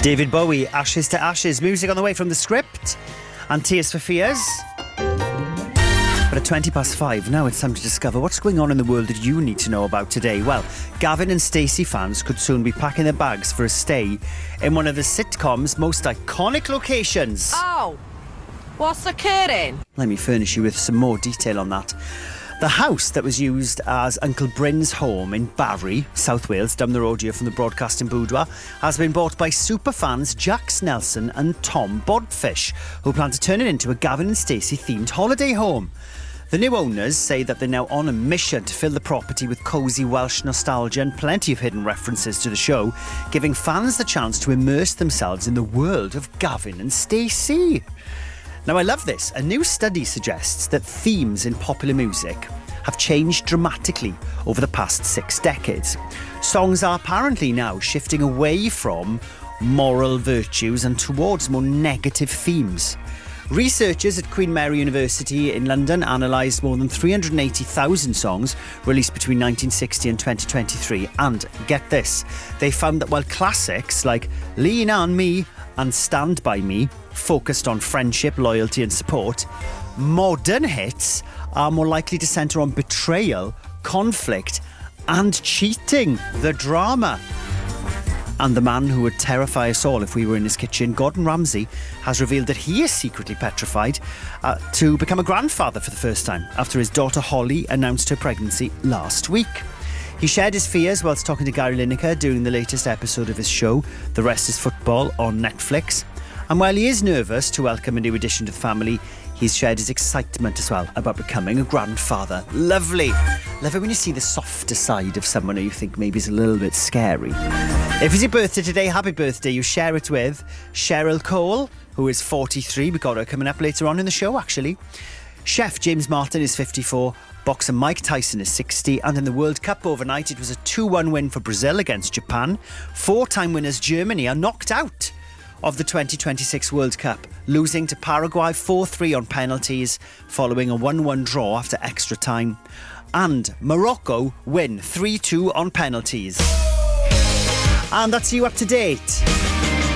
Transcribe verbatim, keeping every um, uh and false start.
David Bowie, Ashes to Ashes. Music on the way from The Script and Tears for Fears. But at twenty past five, now it's time to discover what's going on in the world that you need to know about today. Well, Gavin and Stacey fans could soon be packing their bags for a stay in one of the sitcom's most iconic locations. Oh, what's occurring? Let me furnish you with some more detail on that. The house that was used as Uncle Bryn's home in Barry, South Wales, down the road here from the broadcasting boudoir, has been bought by superfans Jack Snelson and Tom Bodfish, who plan to turn it into a Gavin and Stacey themed holiday home. The new owners say that they're now on a mission to fill the property with cosy Welsh nostalgia and plenty of hidden references to the show, giving fans the chance to immerse themselves in the world of Gavin and Stacey. Now, I love this. A new study suggests that themes in popular music have changed dramatically over the past six decades. Songs are apparently now shifting away from moral virtues and towards more negative themes. Researchers at Queen Mary University in London analysed more than three hundred eighty thousand songs released between nineteen sixty and twenty twenty-three, and get this, they found that while classics like Lean On Me and Stand By Me focused on friendship, loyalty and support, modern hits are more likely to centre on betrayal, conflict and cheating, the drama. And the man who would terrify us all if we were in his kitchen, Gordon Ramsay, has revealed that he is secretly petrified uh, to become a grandfather for the first time after his daughter Holly announced her pregnancy last week. He shared his fears whilst talking to Gary Lineker during the latest episode of his show, The Rest is Football, on Netflix. And while he is nervous to welcome a new addition to the family, he's shared his excitement as well about becoming a grandfather. Lovely. Love it when you see the softer side of someone who you think maybe is a little bit scary. If it's your birthday today, happy birthday. You share it with Cheryl Cole, who is forty-three. We got her coming up later on in the show, actually. Chef James Martin is fifty-four. Boxer Mike Tyson is sixty. And in the World Cup overnight, it was a two one win for Brazil against Japan. Four-time winners Germany are knocked out of the twenty twenty-six World Cup, losing to Paraguay four three on penalties following a one one draw after extra time. And Morocco win three two on penalties. And that's you up to date.